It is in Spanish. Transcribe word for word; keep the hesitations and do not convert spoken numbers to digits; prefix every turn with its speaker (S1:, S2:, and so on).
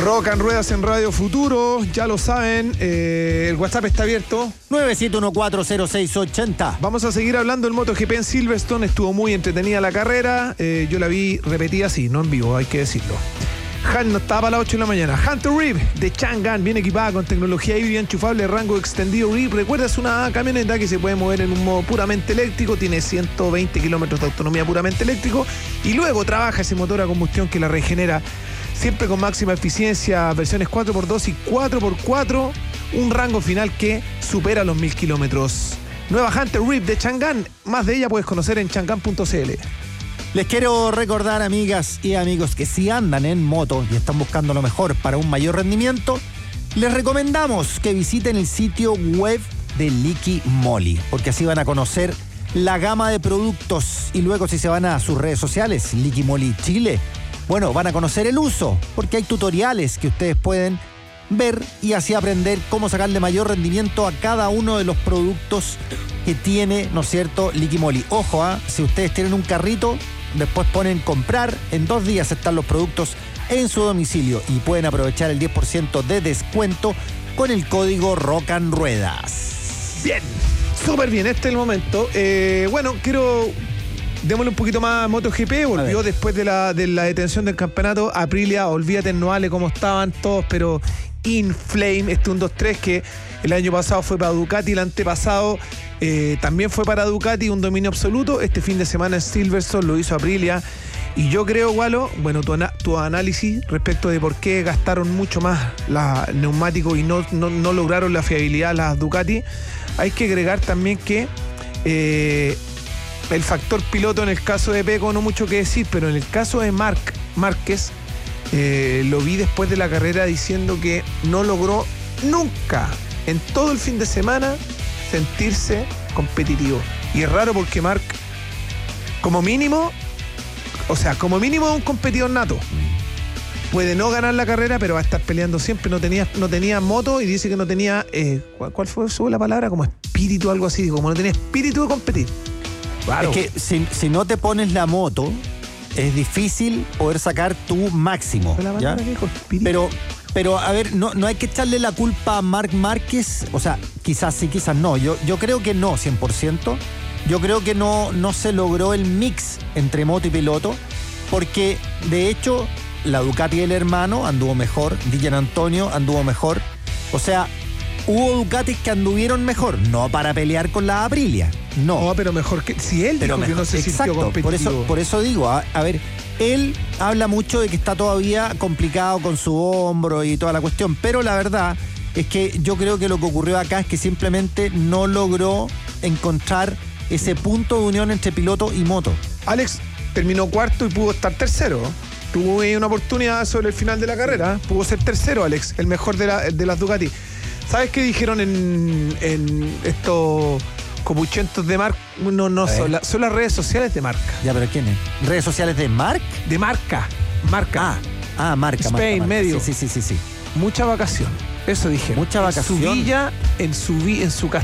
S1: Rock and Ruedas en Radio Futuro, ya lo saben, eh, el WhatsApp está abierto.
S2: nueve siete uno cuatro cero seis ocho cero.
S1: Vamos a seguir hablando del MotoGP en Silverstone, estuvo muy entretenida la carrera, eh, yo la vi repetida, sí, no en vivo, hay que decirlo. Han no estaba a las ocho de la mañana. Hunter Reeve de Chang'an, bien equipada con tecnología híbrida enchufable, rango extendido. Reeve, recuerda, es una camioneta que se puede mover en un modo puramente eléctrico, tiene ciento veinte kilómetros de autonomía puramente eléctrico y luego trabaja ese motor a combustión que la regenera siempre con máxima eficiencia, versiones cuatro por dos y cuatro por cuatro, un rango final que supera los mil kilómetros. Nueva Hunter Reeve de Chang'an, más de ella puedes conocer en chang'an punto c l.
S2: Les quiero recordar, amigas y amigos, que si andan en moto y están buscando lo mejor para un mayor rendimiento, les recomendamos que visiten el sitio web de Liqui Moly, porque así van a conocer la gama de productos y luego si se van a sus redes sociales, Liqui Moly Chile, bueno, van a conocer el uso, porque hay tutoriales que ustedes pueden ver y así aprender cómo sacarle mayor rendimiento a cada uno de los productos que tiene, ¿no es cierto?, Liqui Moly. Ojo, ¿ah? Si ustedes tienen un carrito, después ponen comprar, en dos días están los productos en su domicilio y pueden aprovechar el diez por ciento de descuento con el código Rock and Ruedas.
S1: Bien, súper bien, este es el momento. Eh, bueno, quiero... Démosle un poquito más a MotoGP, volvió después de la, de la detención del campeonato. Aprilia, olvídate, no vale cómo estaban todos, pero in flame, este un dos tres que el año pasado fue para Ducati, el antepasado eh, también fue para Ducati, un dominio absoluto. Este fin de semana en Silverstone lo hizo Aprilia. Y yo creo, Walo, bueno, tu, ana- tu análisis respecto de por qué gastaron mucho más la neumáticos y no, no, no lograron la fiabilidad las Ducati, hay que agregar también que... Eh, el factor piloto en el caso de Pecco no mucho que decir, pero en el caso de Marc Márquez eh, lo vi después de la carrera diciendo que no logró nunca en todo el fin de semana sentirse competitivo. Y es raro porque Marc, como mínimo, o sea, como mínimo es un competidor nato. Puede no ganar la carrera, pero va a estar peleando siempre. No tenía, no tenía moto y dice que no tenía, eh, ¿cuál, ¿cuál fue su la palabra? Como espíritu, algo así, como no tenía espíritu de competir. Claro.
S2: Es que si, si no te pones la moto, es difícil poder sacar tu máximo. ¿Ya? Pero, pero, a ver, no, no hay que echarle la culpa a Marc Márquez. O sea, quizás sí, quizás no. Yo, yo creo que no, cien por ciento. Yo creo que no, no se logró el mix entre moto y piloto, porque, de hecho, la Ducati del hermano anduvo mejor, Di Giannantonio anduvo mejor. O sea, hubo Ducatis que anduvieron mejor, no para pelear con la Aprilia. No,
S1: no, pero mejor que si él
S2: pero
S1: dijo
S2: mejor,
S1: que no se
S2: exacto,
S1: sintió competitivo.
S2: Por eso, por eso digo, a, a ver, él habla mucho de que está todavía complicado con su hombro y toda la cuestión, pero la verdad es que yo creo que lo que ocurrió acá es que simplemente no logró encontrar ese punto de unión entre piloto y moto.
S1: Alex terminó cuarto y pudo estar tercero. Tuvo una oportunidad sobre el final de la carrera. Pudo ser tercero, Alex, el mejor de, la, de las Ducati. ¿Sabes qué dijeron en, en estos copuchentos de marca? No, no, son, la, son las redes sociales de marca.
S2: Ya, pero ¿quién es? ¿Redes sociales de Marc?
S1: De marca. Marca.
S2: Ah, ah marca.
S1: Spain,
S2: marca, marca.
S1: medio.
S2: Sí, sí, sí, sí.
S1: Mucha vacación. Eso dije.
S2: Mucha vacación.
S1: En su villa, en su, vi, en su castillo.